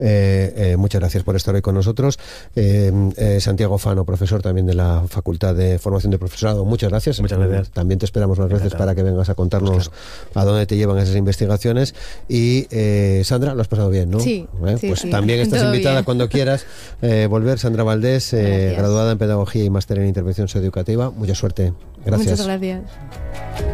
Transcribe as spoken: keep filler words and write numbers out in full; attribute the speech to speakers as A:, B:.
A: Eh, eh, muchas gracias por estar hoy con nosotros. Eh, eh, Santiago Fano, profesor también de la Facultad de Formación de Profesorado, muchas gracias.
B: Muchas gracias.
A: También te esperamos más veces para que vengas a contarnos pues claro. a dónde te llevan esas investigaciones. Y eh, Sandra, lo has pasado bien, ¿no?
C: Sí.
A: ¿Eh?
C: sí
A: pues
C: sí.
A: también estás
C: Todo
A: invitada
C: bien.
A: cuando quieras eh, volver. Sandra Valdés, eh, graduada en Pedagogía y máster en Intervención Socioeducativa. Mucha suerte. Gracias.
C: Muchas gracias.